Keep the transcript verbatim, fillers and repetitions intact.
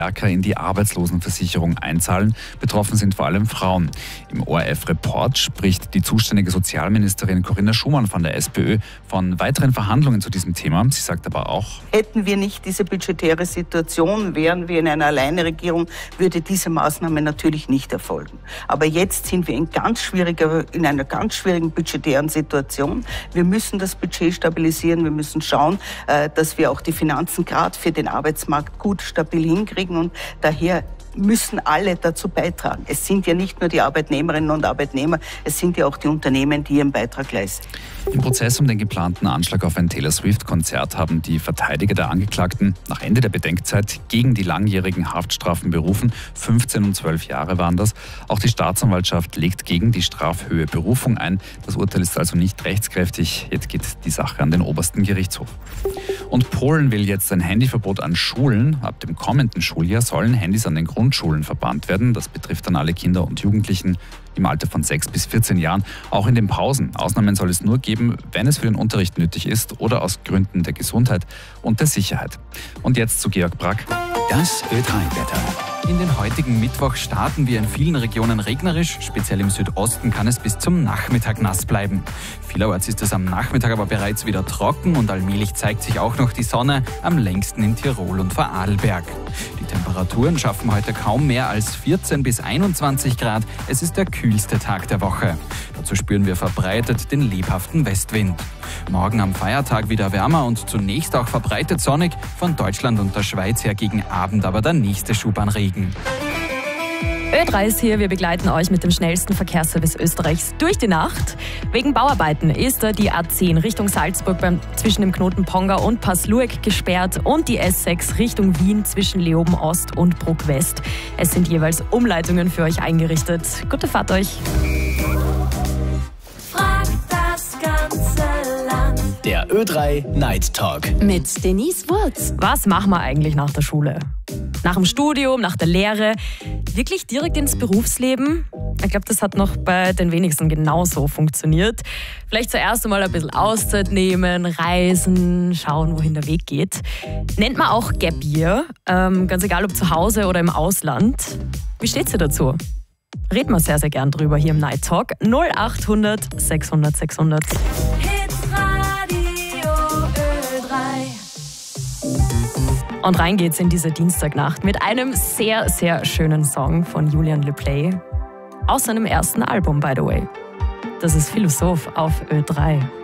stärker in die Arbeitslosenversicherung einzahlen. Betroffen sind vor allem Frauen. Im O R F-Report spricht die zuständige Sozialministerin Corinna Schumann von der SPÖ von weiteren Verhandlungen zu diesem Thema. Sie sagt aber auch: Hätten wir nicht diese budgetäre Situation, wären wir in einer Alleinregierung, würde diese Maßnahme natürlich nicht erfolgen. Aber jetzt sind wir in, ganz schwieriger, in einer ganz schwierigen budgetären Situation. Wir müssen das Budget stabilisieren. Wir müssen schauen, dass wir auch die Finanzen gerade für den Arbeitsmarkt gut stabil hinkriegen. Und daher müssen alle dazu beitragen. Es sind ja nicht nur die Arbeitnehmerinnen und Arbeitnehmer, es sind ja auch die Unternehmen, die ihren Beitrag leisten. Im Prozess um den geplanten Anschlag auf ein Taylor Swift-Konzert haben die Verteidiger der Angeklagten nach Ende der Bedenkzeit gegen die langjährigen Haftstrafen berufen. fünfzehn und zwölf Jahre waren das. Auch die Staatsanwaltschaft legt gegen die Strafhöhe Berufung ein. Das Urteil ist also nicht rechtskräftig. Jetzt geht die Sache an den obersten Gerichtshof. Und Polen will jetzt ein Handyverbot an Schulen. Ab dem kommenden Schuljahr sollen Handys an den Grundschulen verbannt werden. Das betrifft dann alle Kinder und Jugendlichen im Alter von sechs bis vierzehn Jahren, auch in den Pausen. Ausnahmen soll es nur geben, wenn es für den Unterricht nötig ist oder aus Gründen der Gesundheit und der Sicherheit. Und jetzt zu Georg Brack. Das Ö drei Wetter. In den heutigen Mittwoch starten wir in vielen Regionen regnerisch. Speziell im Südosten kann es bis zum Nachmittag nass bleiben. Vielerorts ist es am Nachmittag aber bereits wieder trocken und allmählich zeigt sich auch noch die Sonne, am längsten in Tirol und Vorarlberg. Die Temperaturen schaffen heute kaum mehr als vierzehn bis einundzwanzig Grad. Es ist der kühlste Tag der Woche. Dazu spüren wir verbreitet den lebhaften Westwind. Morgen am Feiertag wieder wärmer und zunächst auch verbreitet sonnig. Von Deutschland und der Schweiz her gegen Abend aber der nächste Schub an Regen. Ö drei ist hier, wir begleiten euch mit dem schnellsten Verkehrsservice Österreichs durch die Nacht. Wegen Bauarbeiten ist die A zehn Richtung Salzburg beim, zwischen dem Knoten Ponga und Passlueck gesperrt und die S sechs Richtung Wien zwischen Leoben Ost und Bruck West. Es sind jeweils Umleitungen für euch eingerichtet. Gute Fahrt euch! Der Ö drei Night Talk mit Denise Wurz. Was machen wir eigentlich nach der Schule? Nach dem Studium, nach der Lehre? Wirklich direkt ins Berufsleben? Ich glaube, das hat noch bei den wenigsten genauso funktioniert. Vielleicht zuerst einmal ein bisschen Auszeit nehmen, reisen, schauen, wohin der Weg geht. Nennt man auch Gap Year, ähm, ganz egal ob zu Hause oder im Ausland. Wie steht's dir dazu? Reden wir sehr, sehr gern drüber hier im Night Talk. null acht hundert sechshundert sechshundert. Und rein geht's in diese Dienstagnacht mit einem sehr, sehr schönen Song von Julian Le Play. Aus seinem ersten Album, by the way. Das ist Philosoph auf Ö drei.